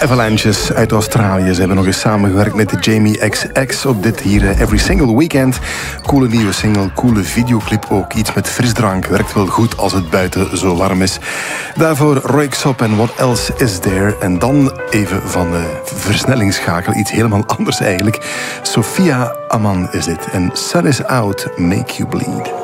Avalanches uit Australië. Ze hebben nog eens samengewerkt met de Jamie XX op dit hier Every Single Weekend. Coole nieuwe single, coole videoclip ook. Iets met frisdrank. Werkt wel goed als het buiten zo warm is. Daarvoor Roy Xop en What Else Is There. En dan even van de versnellingsschakel. Iets helemaal anders eigenlijk. Sophia Aman is dit. En Sun Is Out, Make You Bleed.